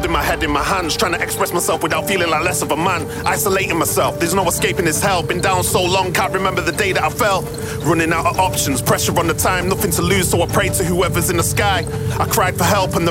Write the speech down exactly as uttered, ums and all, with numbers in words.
holding my head in my hands, trying to express myself without feeling like less of a man. Isolating myself, there's no escaping this hell. Been down so long, can't remember the day that I fell. Running out of options, pressure on the time, nothing to lose, so I prayed to whoever's in the sky. I cried for help and the